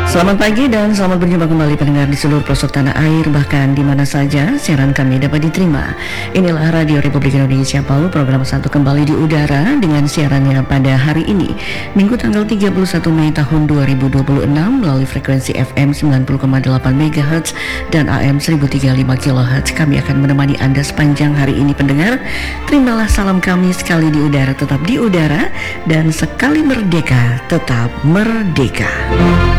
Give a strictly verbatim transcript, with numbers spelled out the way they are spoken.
Selamat pagi dan selamat berjumpa kembali pendengar di seluruh pelosok tanah air, bahkan di mana saja siaran kami dapat diterima. Inilah Radio Republik Indonesia Palu, program satu kembali di udara dengan siarannya pada hari ini, Minggu tanggal tiga puluh satu Mei tahun dua ribu dua puluh enam melalui frekuensi F M sembilan puluh koma delapan megahertz dan A M seribu tiga puluh lima kilohertz. Kami akan menemani Anda sepanjang hari ini pendengar. Terimalah salam kami, sekali di udara tetap di udara dan sekali merdeka tetap merdeka.